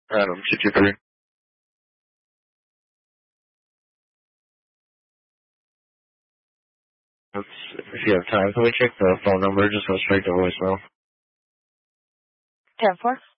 Adam 223. If you have time, can we check the phone number? Just go straight to voicemail. 10-4.